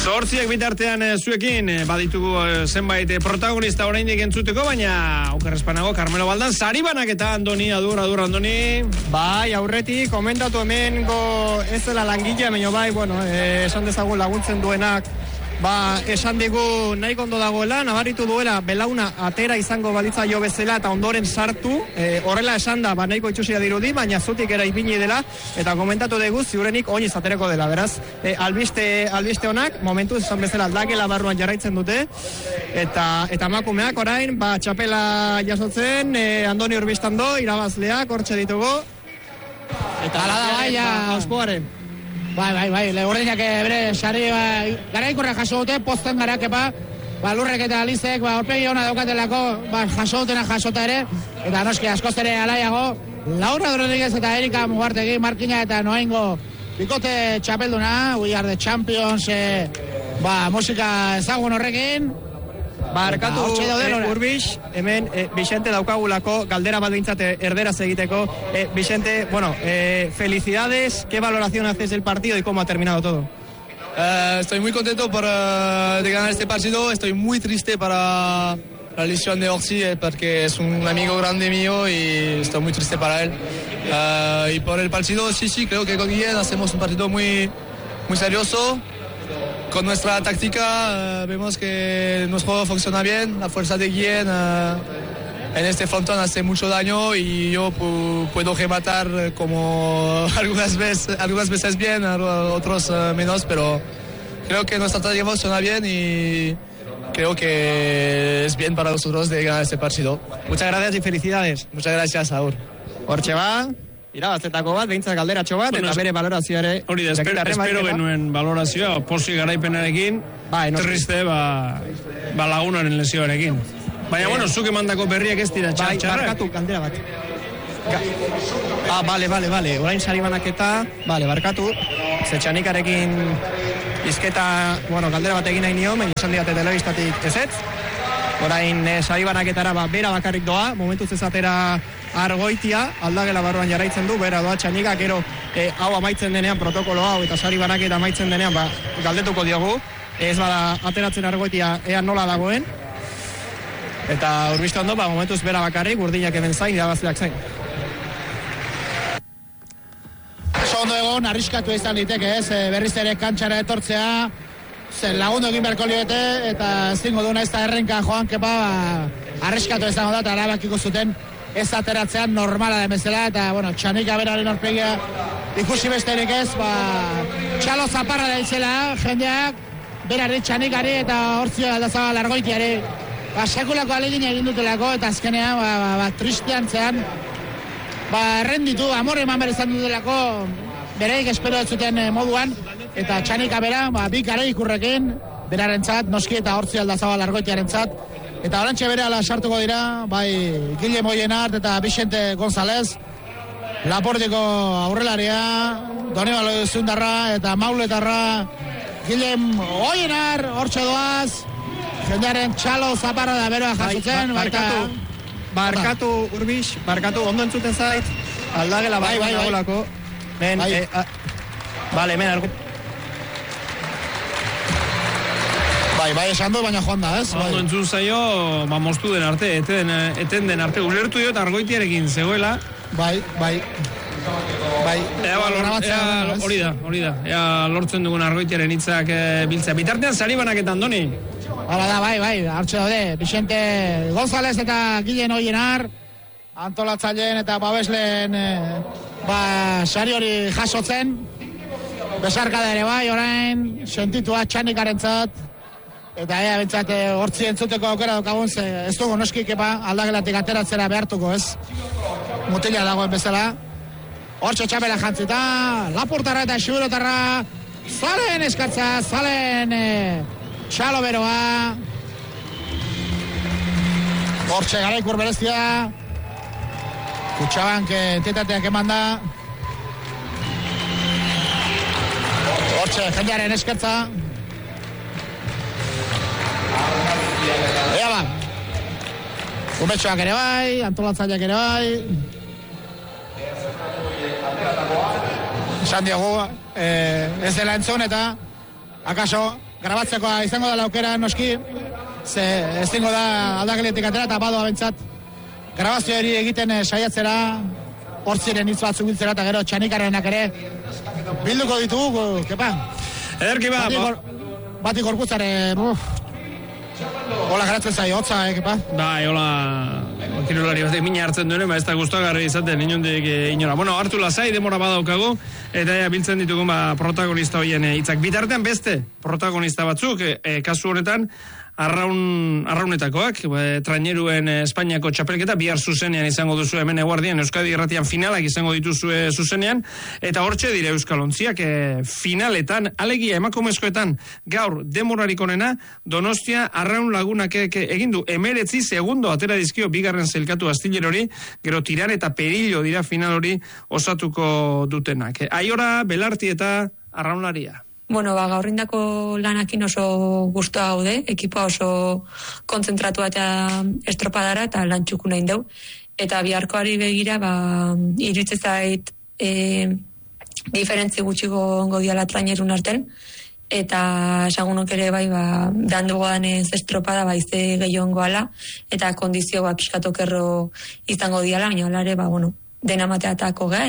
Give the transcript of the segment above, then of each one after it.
Zortziak bitartean zuekin baditugu zenbait protagonista oraindik entzuteko, baina okerrezpanago Carmelo Baldan, saribanak eta Andoni, adur Andoni. Bai, aurretik komentatu hemengo ez dela langilea, baina bai, bueno, esan dezagun laguntzen duenak, esan digu nahi ondo dagoela, nabaritu duela belauna atera izango balitza jo bezala eta ondoren sartu, horrela esan da, nahiko itxusia dirudi, baina zutik era ipini dela, eta komentatu dugu ziurenik oin izatereko dela, beraz, albiste honak, momentu esan bezala aldakela barruan jarraitzen dute, eta emakumeak orain, txapela jasotzen, Andoni Urbistando, irabazleak, hortxe ditugu, eta hala da, bai, auspoaren. Bai, legordinak bere sari garaikorra jaso dute, posten garakepa, lurrek eta alizek, horpegi hona daukatelako, jaso dutena jasota ere, eta noski askoz ere alaiago, Laura Rodríguez eta Erika Mugartegi, Markina eta Noaingo bikote txapelduna, We Are The Champions, musika ezagun horrekin. Barkatu Urbix, hemen Vicente daukagulako, galdera bat behintzat erderaz egiteko. Vicente, felicidades, ¿qué valoración haces del partido y cómo ha terminado todo? Estoy muy contento de ganar este partido, estoy muy triste para la lesión de Orsi porque es un amigo grande mío y estoy muy triste para él. Y por el partido, sí, creo que con Guillén hacemos un partido muy, muy serioso. Con nuestra táctica vemos que nuestro juego funciona bien, la fuerza de Guillén en este frontón hace mucho daño y yo puedo rematar como algunas veces bien, otros menos, pero creo que nuestra táctica funciona bien y creo que es bien para nosotros de ganar este partido. Muchas gracias y felicidades. Muchas gracias, Aur. Hortxe irabaztetako bat, behintzat galderatxo bat, eta bere valorazioa ere. Hori da, espero genuen valorazioa, posi garaipenarekin, triste, lagunaren lesioarekin. Baina, zuk emandako berriak ez dira txarrak. Barkatu, galdera bat. Bale, orain sari banaketa, barkatu, zetxanikarekin izketa, galdera bat egin nahi nio, baina esan diate telebistatik ezetz. Orain sari banaketara bera bakarrik doa, momentuz ezatera Argoitia, aldagela barruan jarraitzen du, bera doa Txanika, gero hau amaitzen denean, protokolo hau eta sari banaketa amaitzen denean, galdetuko diogu, ez bada ateratzen Argoitia ea nola dagoen, eta Urbistando, momentuz bera bakarrik, urdinak hemen zain, irabazleak zain. Oso ondo egon, arriskatu izan diteke ez, berriz ere kantxara etortzea, lagundu egin beharko liete, eta zingo duna ez da errenka joan kepa, arriskatu izango da, eta erabakiko zuten ez ateratzean normala den bezala, eta, Txanika beraren horpegia ikusi besterik ez, txalo zaparra da izela, jendeak, berari Txanikari eta hortzio aldazabal Argoitiari, sekulako alegin egin dutelako, eta azkenean, tristean zean, errenditu, amore eman berezan dutelako, bereik espero ez zuten moduan, eta Txanika bera, bi ikurrekin, berarentzat, noski eta hortzio aldazabal Argoitiarentzat, eta orantxe bere ala sartuko dira, Guille Moyenart eta Vicente González, Laporteko aurrelaria, Donibalo Zundarra eta Mauletarra, Guille Moyenart, hortxe doaz, jendearen txalo zaparra da beroa jasotzen, Barkatu, Urbix, ondo entzuten zait, aldagela nagolako. Hemen argu. Bai, esan du, baina joan da, ez? Ondo entzun zaio, moztu den arte, eten den arte, ulertu diot Argoitiarekin zegoela. Bai. Hori da, ea lortzen dugun Argoitiaren hitzak biltzea. Bitartean sari banaketan, Andoni. Hala da, bai, hartxe daude, Vicente González eta Guillen Oienar, antolatzaileen eta babesleen sari hori jasotzen, besarkada ere bai, orain, sentitua Txanikarentzat, eta bentsat hortzi entzuteko aukera daukagun, ez dugu noski kepa aldagelatik ateratzera behartuko ez, mutila dagoen bezala, hortxe txapela jantzita, Lapurtarra eta Xiburotarra, zalen eskatza, zalen txalo beroa, hortxe garaikur berezia, Kutxabank entitateak eman da, hortxe jendearen eskertza, ea umetxoak ere bai, antolatzaileak ere bai, esan diogu, ez dela entzun eta akaso, grabatzekoa izango da aukera noski, ze ez dingo da aldageletik atera, eta badoa bentsat, grabazio hori egiten saiatzera, hortziren hitz batzuk biltzera, eta gero txanikarenak ere, bilduko ditugu, kepa. Ederki Batik gorputzare, hola garatzen zaio, hotza, kepa. Bai, hola, kirolari batek mina hartzen duen, ez da gustagarri izaten inondik inora. Bueno, hartu lasai, demora badaukagu, eta biltzen ditugun protagonista horien hitzak. Bitartean beste protagonista batzuk, kasu honetan, arraunetakoak, traineruen Espainiako txapelketa, bihar zuzenean izango duzu hemen eguardian, Euskadi Irratian finalak izango dituzue zuzenean, eta hortxe dire Euskalontziak finaletan, alegia emakumezkoetan, gaur demorarik onena, Donostia Arraun Lagunak egindu 19 segundo atera dizkio bigarren zelkatu Astilerori, gero Tiran eta Perillo dira final hori osatuko dutenak. Aiora, Belarti eta Arraunlaria. Bueno, gaurrindako lanakin oso gustoa gaude, ekipoa oso kontzentratua eta estropadara eta lan txukun nahi deu. Eta biharkoari begira, iruditzen zait diferentzi gutxiko ongo diala trainerun arten. Eta esagunok ere dandugo danez estropada ze gehiago ongoala, eta kondizioa pixkatok erro izango diala, baina alare, dena mateatako ga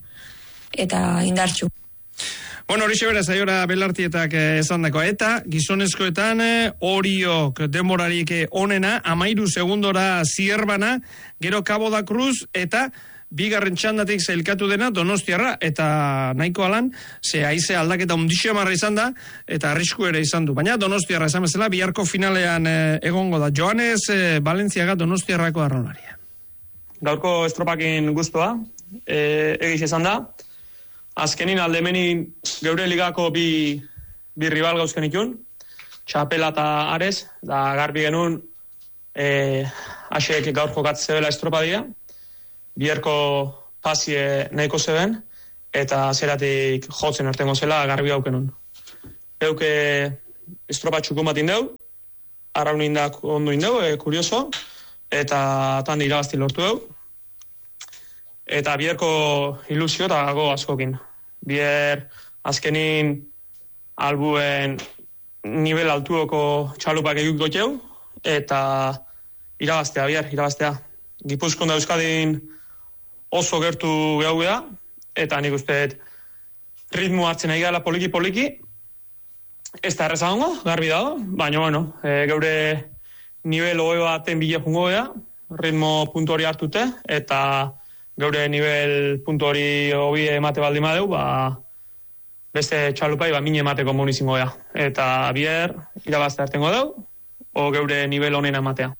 eta indartxu. Bueno, hori beraz, aiora Belartietak esan dako. Eta gizonezkoetan Oriok demorarik onena, 13 segundora Zierbana, gero Cabo da Cruz, eta bigarren txandatik zailkatu dena Donostiarra, eta nahiko alan, ze haize aldaketa undixo marra izan da, eta arrisku ere izan du. Baina Donostiarra esan bezala, biharko finalean egongo da. Joanes Valentziaga Donostiarrako arraunlaria. Gaurko estropakin guztua, egiz esan da. Azkenin aldemenin geure ligako bi rival gauzken ikun, Txapela eta Ares, da garbi genuen asek gaur jokatzen zebela estropadia, biherko pasie nahiko zeben, eta zeratik jotzen artengo zela garbi haukenun. Euke estropa txukun bat indeu, arraun indak ondo indeu, kurioso, eta tan irabazti lortu deu, eta biherko ilusio eta go askokin. Biher azkenin albuen nivel altuoko txalupak eguk goteu, eta irabaztea. Gipuzkoan da Euskadin oso gertu gehu da, eta nik usteet ritmo hartzen nahi gala poliki, ez da errezagongo, garbi dago, baina geure nivel hoe baten bile jungo da, ritmo puntu hori hartute, eta geure nivel puntu hori hobi emate baldi madeu, beste txalupai mine emateko monizingo da. Eta biher irabazte hartengo deu, o geure nivel honena ematea.